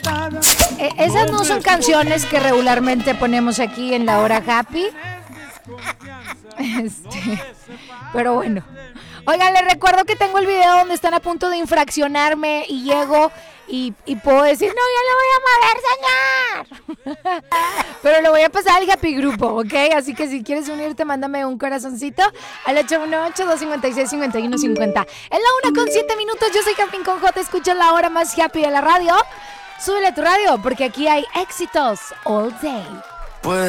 Esas no son canciones que regularmente ponemos aquí en la hora happy. Pero bueno. Oigan, les recuerdo que tengo el video donde están a punto de infraccionarme y llego y puedo decir, no, yo le voy a mover, señor. Pero lo voy a pasar al Happy Grupo, ¿ok? Así que si quieres unirte, mándame un corazoncito al 818-256-5150. Es la 1:07. Yo soy Capin con J. Escucha la hora más happy de la radio. Súbele a tu radio porque aquí hay éxitos all day.